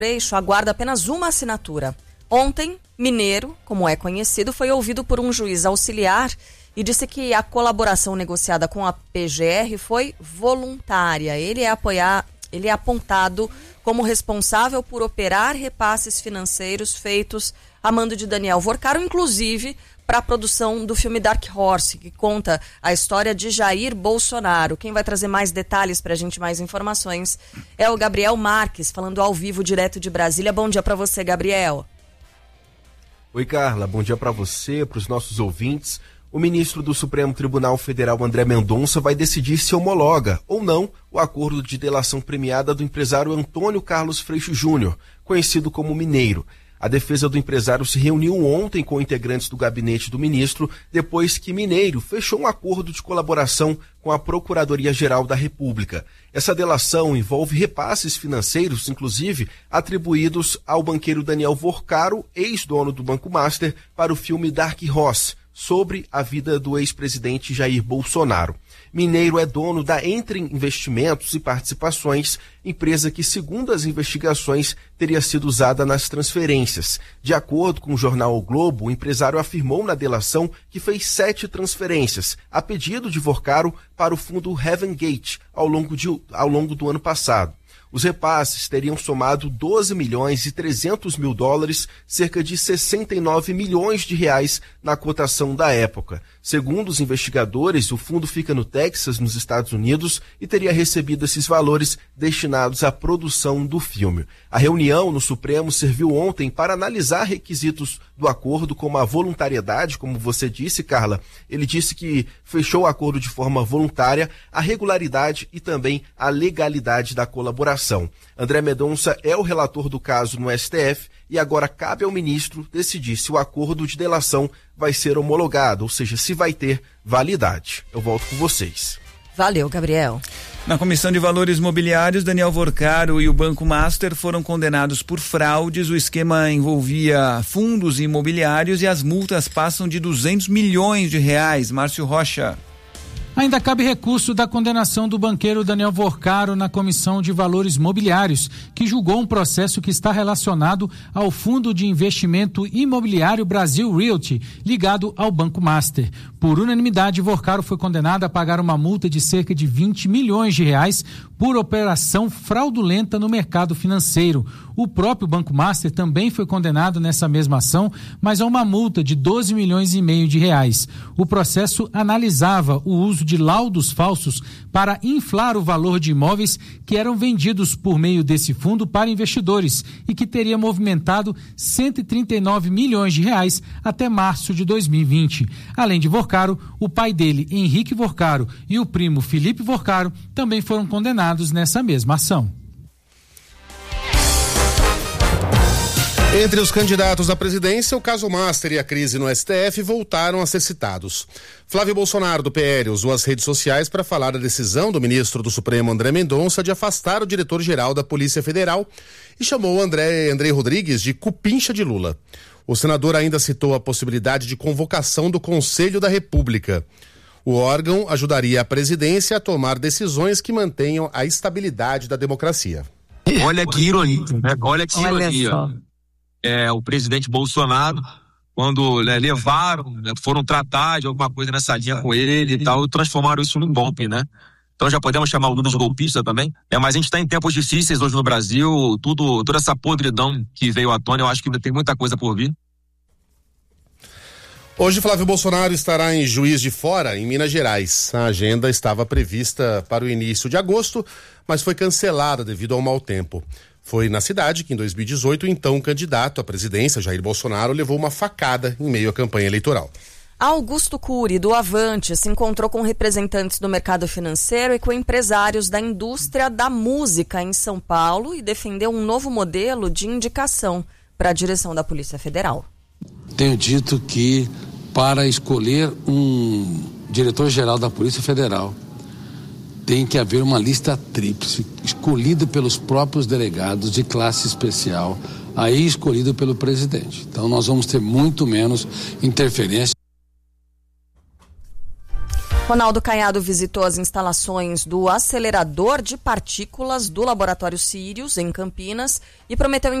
Freixo aguarda apenas uma assinatura. Ontem, Mineiro, como é conhecido, foi ouvido por um juiz auxiliar e disse que a colaboração negociada com a PGR foi voluntária. Ele é apontado como responsável por operar repasses financeiros feitos a mando de Daniel Vorcaro, inclusive para a produção do filme Dark Horse, que conta a história de Jair Bolsonaro. Quem vai trazer mais detalhes para a gente, mais informações, é o Gabriel Marques, falando ao vivo, direto de Brasília. Bom dia para você, Gabriel. Oi, Carla. Bom dia para você, para os nossos ouvintes. O ministro do Supremo Tribunal Federal, André Mendonça, vai decidir se homologa ou não o acordo de delação premiada do empresário Antônio Carlos Freixo Júnior, conhecido como Mineiro. A defesa do empresário se reuniu ontem com integrantes do gabinete do ministro, depois que Mineiro fechou um acordo de colaboração com a Procuradoria-Geral da República. Essa delação envolve repasses financeiros, inclusive atribuídos ao banqueiro Daniel Vorcaro, ex-dono do Banco Master, para o filme Dark Horse, sobre a vida do ex-presidente Jair Bolsonaro. Mineiro é dono da Entre Investimentos e Participações, empresa que, segundo as investigações, teria sido usada nas transferências. De acordo com o jornal O Globo, o empresário afirmou na delação que fez 7 transferências, a pedido de Vorcaro, para o fundo Heaven Gate, ao longo do ano passado. Os repasses teriam somado 12 milhões e 300 mil dólares, cerca de 69 milhões de reais na cotação da época. Segundo os investigadores, o fundo fica no Texas, nos Estados Unidos, e teria recebido esses valores destinados à produção do filme. A reunião no Supremo serviu ontem para analisar requisitos do acordo, como a voluntariedade, como você disse, Carla. Ele disse que fechou o acordo de forma voluntária, a regularidade e também a legalidade da colaboração. André Mendonça é o relator do caso no STF e agora cabe ao ministro decidir se o acordo de delação vai ser homologado, ou seja, se vai ter validade. Eu volto com vocês. Valeu, Gabriel. Na Comissão de Valores Mobiliários, Daniel Vorcaro e o Banco Master foram condenados por fraudes. O esquema envolvia fundos imobiliários e as multas passam de 200 milhões de reais. Márcio Rocha. Ainda cabe recurso da condenação do banqueiro Daniel Vorcaro na Comissão de Valores Mobiliários, que julgou um processo que está relacionado ao Fundo de Investimento Imobiliário Brasil Realty, ligado ao Banco Master. Por unanimidade, Vorcaro foi condenado a pagar uma multa de cerca de 20 milhões de reais por operação fraudulenta no mercado financeiro. O próprio Banco Master também foi condenado nessa mesma ação, mas a uma multa de 12 milhões e meio de reais. O processo analisava o uso de laudos falsos para inflar o valor de imóveis que eram vendidos por meio desse fundo para investidores e que teria movimentado 139 milhões de reais até março de 2020. Além de Vorcaro, o pai dele, Henrique Vorcaro, e o primo Felipe Vorcaro também foram condenados nessa mesma ação. Entre os candidatos à presidência, o caso Master e a crise no STF voltaram a ser citados. Flávio Bolsonaro, do PL, usou as redes sociais para falar da decisão do ministro do Supremo, André Mendonça, de afastar o diretor-geral da Polícia Federal e chamou André Rodrigues de cupincha de Lula. O senador ainda citou a possibilidade de convocação do Conselho da República. O órgão ajudaria a presidência a tomar decisões que mantenham a estabilidade da democracia. Olha que ironia, né? Olha que ironia. O presidente Bolsonaro, quando levaram, foram tratar de alguma coisa nessa linha com ele e tal, transformaram isso num golpe, né? Então já podemos chamar o Lula de golpista também. Mas a gente está em tempos difíceis hoje no Brasil, toda essa podridão que veio à tona, eu acho que ainda tem muita coisa por vir. Hoje, Flávio Bolsonaro estará em Juiz de Fora, em Minas Gerais. A agenda estava prevista para o início de agosto, mas foi cancelada devido ao mau tempo. Foi na cidade que, em 2018, o então candidato à presidência, Jair Bolsonaro, levou uma facada em meio à campanha eleitoral. Augusto Cury, do Avante, se encontrou com representantes do mercado financeiro e com empresários da indústria da música em São Paulo e defendeu um novo modelo de indicação para a direção da Polícia Federal. Tenho dito que, para escolher um diretor-geral da Polícia Federal, tem que haver uma lista tríplice, escolhida pelos próprios delegados de classe especial, aí escolhido pelo presidente. Então nós vamos ter muito menos interferência. Ronaldo Caiado visitou as instalações do acelerador de partículas do Laboratório Sirius, em Campinas, e prometeu